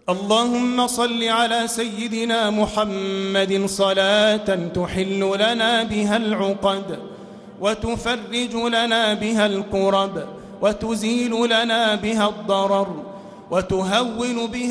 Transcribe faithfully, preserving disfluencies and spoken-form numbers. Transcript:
اللهم صل على سيدنا محمد صلاة تحل لنا بها العقد وتفرج لنا بها الكرب وتزيل لنا بها الضرر وتهون بها